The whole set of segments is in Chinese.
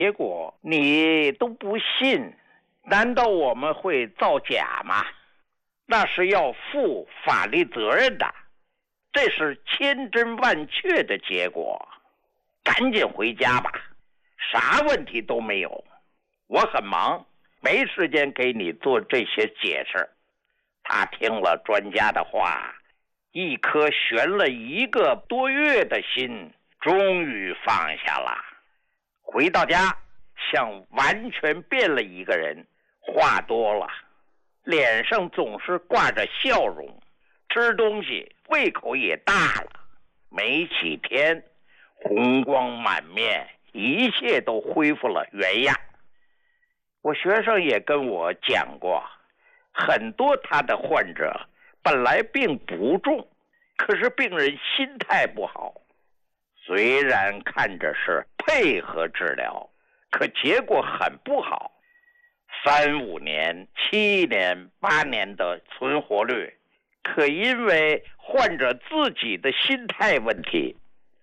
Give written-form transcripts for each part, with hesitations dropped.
结果你都不信，难道我们会造假吗？那是要负法律责任的，这是千真万确的结果。赶紧回家吧，啥问题都没有。我很忙，没时间给你做这些解释。他听了专家的话，一颗悬了1个多月的心终于放下了。回到家，像完全变了一个人，话多了，脸上总是挂着笑容，吃东西胃口也大了，没几天红光满面，一切都恢复了原样。我学生也跟我讲过，很多他的患者本来病不重，可是病人心态不好，虽然看着是配合治疗，可结果很不好，3、5年、7年、8年的存活率，可因为患者自己的心态问题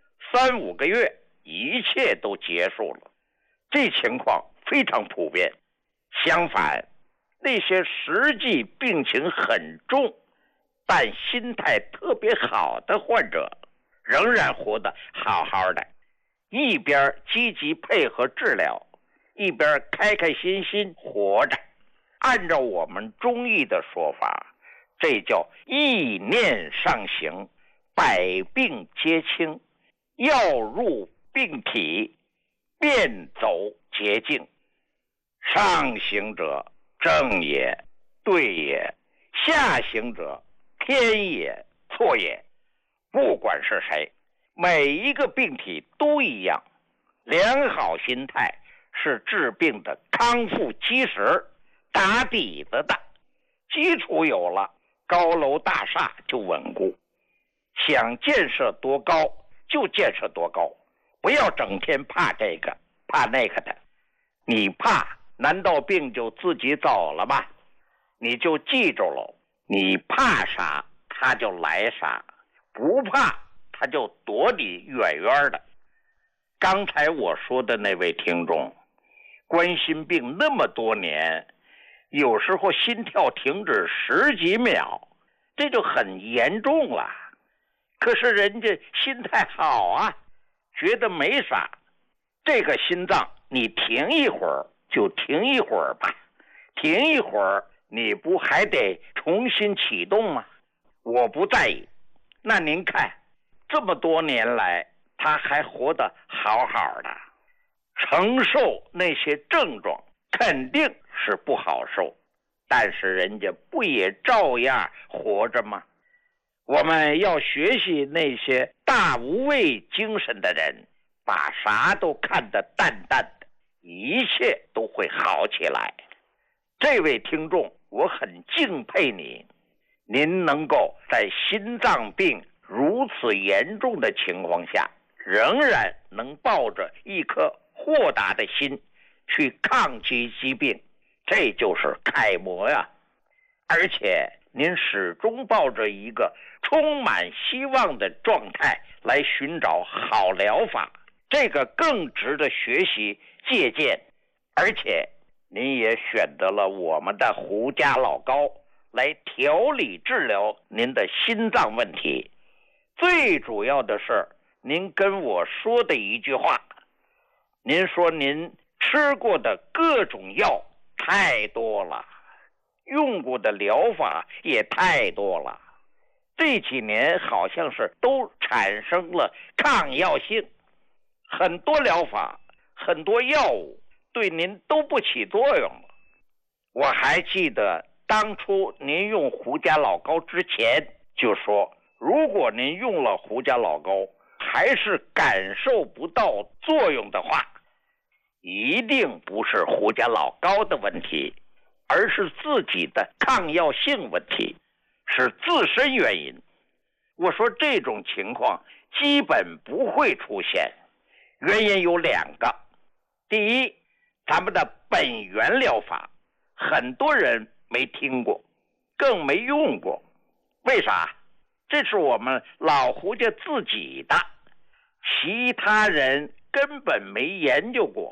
，3、5个月一切都结束了。这情况非常普遍。相反，那些实际病情很重但心态特别好的患者，仍然活得好好的，一边积极配合治疗，一边开开心心活着。按照我们中医的说法，这叫意念上行，百病皆清，药入病体，便走捷径。上行者正也，对也；下行者偏也，错也。不管是谁，每一个病体都一样。良好心态是治病的康复基石，打底子的。基础有了，高楼大厦就稳固。想建设多高就建设多高，不要整天怕这个怕那个的。你怕，难道病就自己走了吗？你就记住了，你怕啥他就来啥，不怕他就躲你远远的。刚才我说的那位听众，冠心病那么多年，有时候心跳停止10几秒，这就很严重了。可是人家心态好啊，觉得没啥。这个心脏你停一会儿就停一会儿吧，停一会儿你不还得重新启动吗？我不在意。那您看，这么多年来他还活得好好的，承受那些症状肯定是不好受，但是人家不也照样活着吗？我们要学习那些大无畏精神的人，把啥都看得淡淡的，一切都会好起来。这位听众，我很敬佩你，您能够在心脏病如此严重的情况下，仍然能抱着一颗豁达的心去抗击疾病，这就是楷模呀。而且您始终抱着一个充满希望的状态来寻找好疗法，这个更值得学习借鉴。而且您也选择了我们的胡家老膏来调理治疗您的心脏问题。最主要的是您跟我说的一句话，您说您吃过的各种药太多了，用过的疗法也太多了，这几年好像是都产生了抗药性，很多疗法很多药物对您都不起作用了。我还记得当初您用胡家老膏之前就说，如果您用了胡家老膏还是感受不到作用的话，一定不是胡家老膏的问题，而是自己的抗药性问题，是自身原因。我说这种情况基本不会出现，原因有2个。第一，咱们的本源疗法很多人没听过，更没用过。为啥？这是我们老胡家自己的，其他人根本没研究过，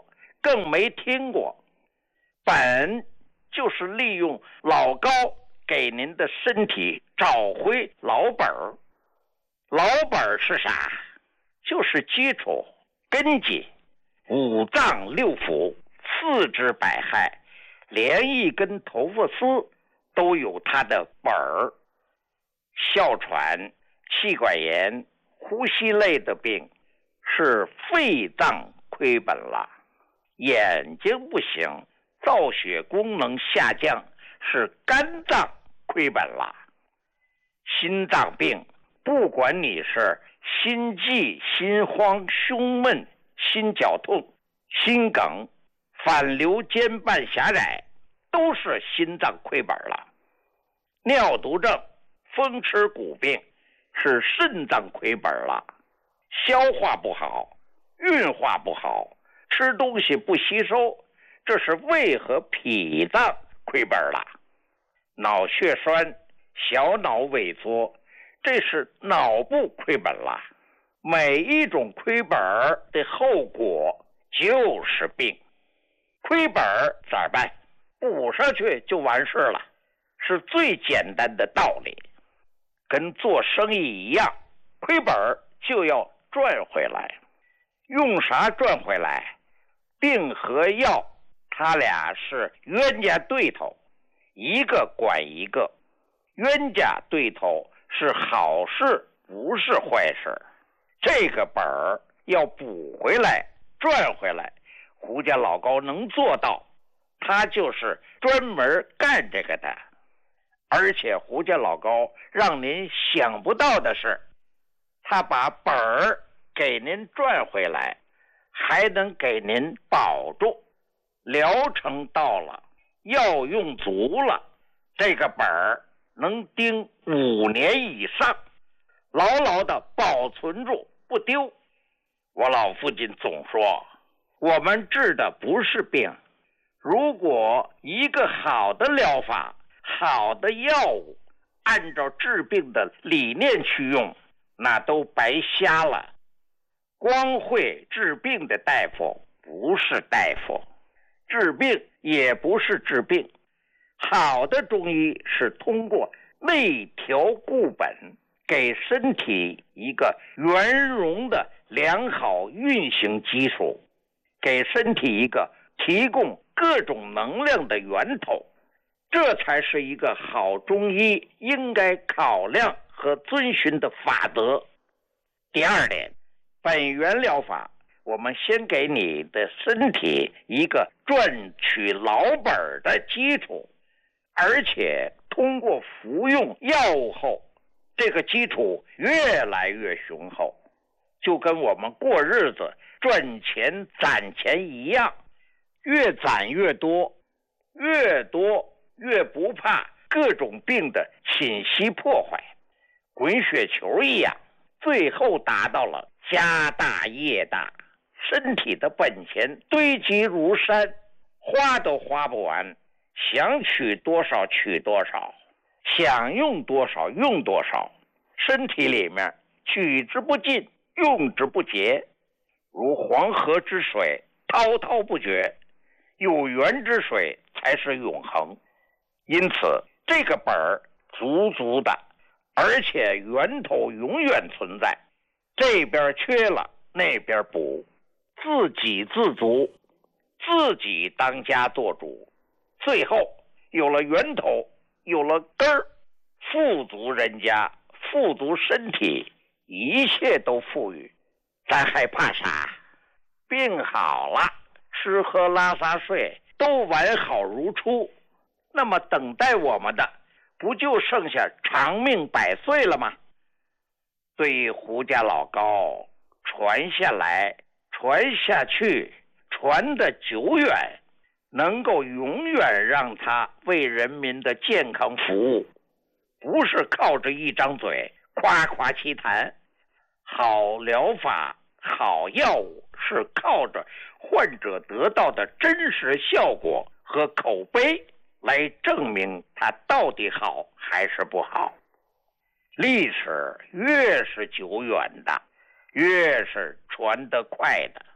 更没听过。本就是利用老高给您的身体找回老本儿。老本儿是啥？就是基础根基，五脏六腑、四肢百骸，连一根头发丝都有它的本儿。哮喘、气管炎、呼吸类的病是肺脏亏本了，眼睛不行，造血功能下降是肝脏亏本了。心脏病，不管你是心悸、心慌、胸闷、心绞痛、心梗、反流间瓣狭窄，都是心脏亏本了。尿毒症、风湿骨病是肾脏亏本了。消化不好，运化不好，吃东西不吸收，这是胃和脾脏亏本了。脑血栓、小脑萎缩，这是脑部亏本了。每一种亏本的后果就是病。亏本咋办？补上去就完事了，是最简单的道理。跟做生意一样，亏本就要赚回来。用啥赚回来？病和药，他俩是冤家对头，一个管一个。冤家对头是好事，不是坏事。这个本儿要补回来，赚回来，胡家老高能做到，他就是专门干这个的。而且胡家老高让您想不到的是，他把本儿给您赚回来，还能给您保住。疗程到了，药用足了，这个本儿能盯5年以上，牢牢的保存住不丢。我老父亲总说，我们治的不是病，如果一个好的疗法、好的药物按照治病的理念去用，那都白瞎了。光会治病的大夫不是大夫，治病也不是治病。好的中医是通过内调固本，给身体一个圆融的良好运行基础，给身体一个提供各种能量的源头，这才是一个好中医应该考量和遵循的法则。第二点，本源疗法，我们先给你的身体一个赚取老本的基础，而且通过服用药物后，这个基础越来越雄厚，就跟我们过日子赚钱攒钱一样，越攒越多，越多越不怕各种病的侵袭破坏，滚雪球一样，最后达到了家大业大，身体的本钱堆积如山，花都花不完，想取多少取多少，想用多少用多少，身体里面取之不尽，用之不竭，如黄河之水滔滔不绝，有源之水才是永恒。因此这个本儿足足的，而且源头永远存在，这边缺了那边补，自给自足，自己当家做主，最后有了源头，有了根儿，富足人家，富足身体，一切都富裕，咱还怕啥？病好了，吃喝拉撒睡都完好如初，那么等待我们的不就剩下长命百岁了吗？对于胡家老高传下来，传下去，传得久远，能够永远让他为人民的健康服务，不是靠着一张嘴夸夸其谈。好疗法、好药物是靠着患者得到的真实效果和口碑来证明它到底好还是不好。历史越是久远的，越是传得快的。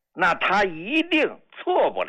那他一定错不了。